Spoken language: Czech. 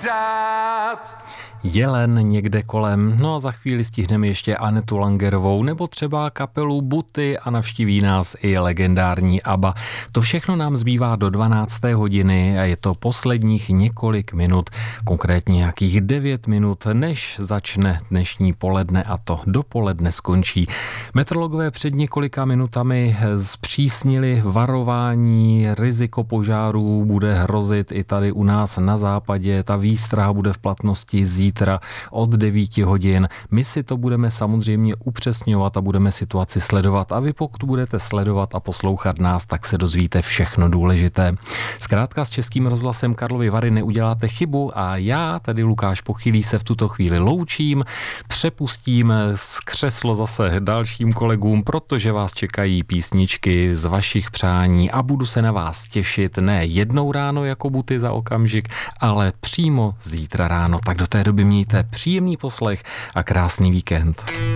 řád. Jelen někde kolem, no a za chvíli stihneme ještě Anetu Langerovou nebo třeba kapelu Buty a navštíví nás i legendární ABBA. To všechno nám zbývá do 12. hodiny a je to posledních několik minut, konkrétně nějakých 9 minut, než začne dnešní poledne a to dopoledne skončí. Meteorologové před několika minutami zpřísnili varování, riziko požárů bude hrozit i tady u nás na západě, ta výstraha bude v platnosti zítra od 9 hodin. My si to budeme samozřejmě upřesňovat a budeme situaci sledovat. A vy pokud budete sledovat a poslouchat nás, tak se dozvíte všechno důležité. Zkrátka s Českým rozhlasem Karlovy Vary neuděláte chybu a já, tedy Lukáš Pochylý, se v tuto chvíli loučím, přepustím z křeslo zase dalším kolegům, protože vás čekají písničky z vašich přání a budu se na vás těšit ne jednou ráno jako Buty za okamžik, ale přímo zítra ráno. Tak do té doby mějte příjemný poslech a krásný víkend.